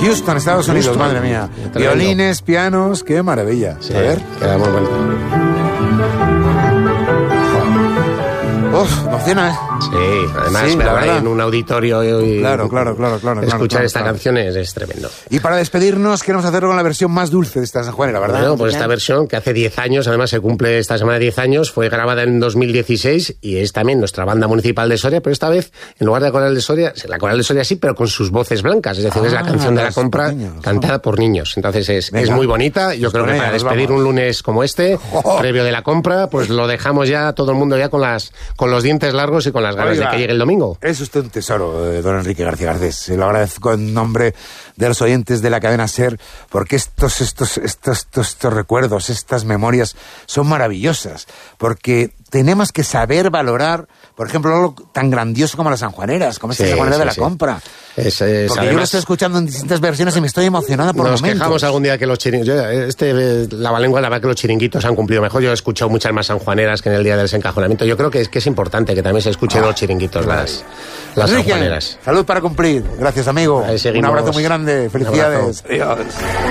Houston, Estados Unidos, Houston, madre mía. tremendo. Violines, pianos, qué maravilla. Sí, A ver. queda muy bueno. Uf, emociona, ¿eh? Sí, además Sí, la verla verdad. en un auditorio y Claro. escuchar esta canción es tremendo. Y para despedirnos, queremos hacerlo con la versión más dulce de esta San Juanera, ¿verdad? Bueno, pues esta versión que hace 10 años, además se cumple esta semana 10 años, fue grabada en 2016 y es también nuestra banda municipal de Soria, pero esta vez, en lugar de la Coral de Soria sí, pero con sus voces blancas, es decir, es la canción de la compra pequeños, cantada por niños. Entonces es Venga. muy bonita. Yo creo que Venga, para nos despedir vamos. un lunes como este, previo de la compra, pues lo dejamos ya, todo el mundo ya con los dientes largos y con las ganas Oiga, de que llegue el domingo. Es usted un tesoro, don Enrique García Garcés. Se lo agradezco en nombre de los oyentes de la cadena SER, porque estos recuerdos, estas memorias son maravillosas, porque tenemos que saber valorar, por ejemplo, algo tan grandioso como las sanjuaneras, como esta Sí, sanjuanera sí, de la sí. compra. Porque Porque yo lo estoy escuchando en distintas versiones y me estoy emocionada por Nos momentos. quejamos algún día que los chiringuitos... la balengua, la verdad que los chiringuitos han cumplido mejor. Yo he escuchado muchas más sanjuaneras que en el día del desencajonamiento. Yo creo que es importante que también se escuchen los chiringuitos, las Enrique, sanjuaneras. salud para cumplir. Gracias, amigo. Ahí seguimos. Un abrazo muy grande. Felicidades. Un abrazo. Adiós.